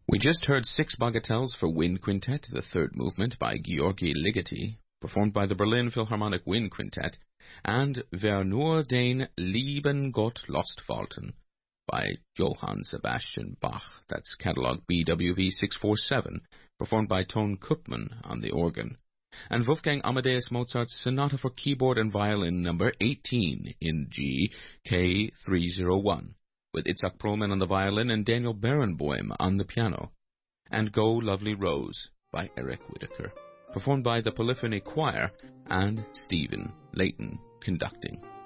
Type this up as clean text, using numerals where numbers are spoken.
We just heard Six Bagatelles for Wind Quintet, the third movement by Georgi Ligeti, performed by the Berlin Philharmonic Wind Quintet, and Wer nur den lieben Gott Lostwalten by Johann Sebastian Bach. That's catalog BWV 647, performed by Tone Koopman on the organ. And Wolfgang Amadeus Mozart's Sonata for Keyboard and Violin number 18 in G, K301, with Itzhak Perlman on the violin and Daniel Barenboim on the piano. And Go Lovely Rose by Eric Whitacre, performed by the Polyphony Choir and Stephen Layton conducting.